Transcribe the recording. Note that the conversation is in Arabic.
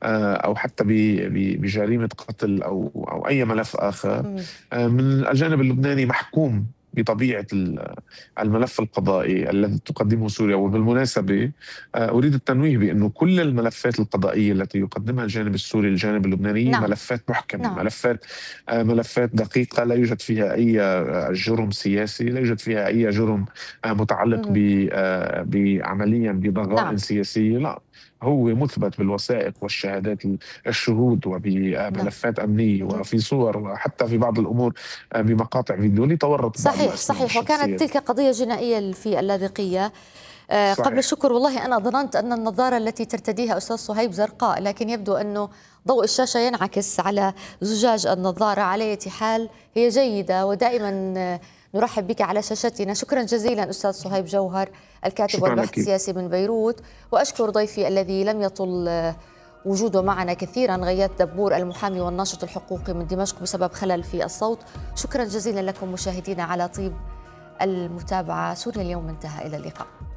أو حتى بجريمة قتل أو أي ملف آخر مم. من الجانب اللبناني محكوم بطبيعة الملف القضائي الذي تقدمه سوريا. وبالمناسبة أريد التنويه بأنه كل الملفات القضائية التي يقدمها الجانب السوري للجانب اللبناني نعم. ملفات محكمة، نعم. ملفات دقيقة، لا يوجد فيها أي جرم سياسي، لا يوجد فيها أي جرم متعلق مم. بعمليا بضغائن نعم. سياسية. لا، هو مثبت بالوثائق والشهادات، الشهود، نعم. وبملفات أمنية مم. وفي صور، وحتى في بعض الأمور بمقاطع فيديو لتورط بعض صحيح الأسماء صحيح، وكانت والشخصيات. تلك قضية جنائية في اللاذقية. قبل صحيح. الشكر، والله أنا ظننت أن النظارة التي ترتديها أستاذ صهيب زرقاء، لكن يبدو أنه ضوء الشاشة ينعكس على زجاج النظارة. على أي حال هي جيدة، ودائما نرحب بك على شاشتنا. شكرا جزيلا أستاذ صهيب جوهر، الكاتب شكرا والباحث لك. السياسي من بيروت. وأشكر ضيفي الذي لم يطل وجوده معنا كثيرا، غياث دبور، المحامي والناشط الحقوقي من دمشق، بسبب خلل في الصوت. شكرا جزيلا لكم مشاهدينا على طيب المتابعة. سوريا اليوم انتهى، إلى اللقاء.